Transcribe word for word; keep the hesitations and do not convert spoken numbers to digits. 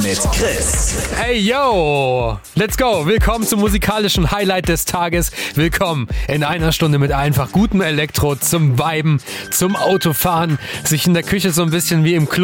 mit Chris. Hey yo, let's go. Willkommen zum musikalischen Highlight des Tages. Willkommen in einer Stunde mit einfach gutem Elektro zum Viben, zum Autofahren, sich in der Küche so ein bisschen wie im Club